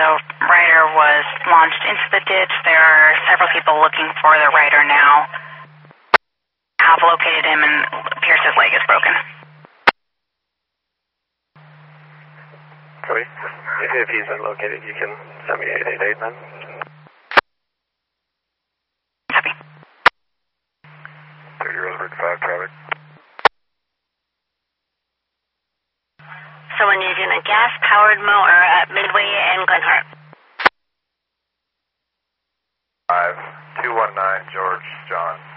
the rider was launched into the ditch. There are several people looking for the rider now. Have located him and appears his leg is broken. Cody, if he's been located, you can send me 888 then. Copy. 30 Roseburg 5 traffic. Someone using a gas-powered mower at Midway and Glenhart. 5219 George John.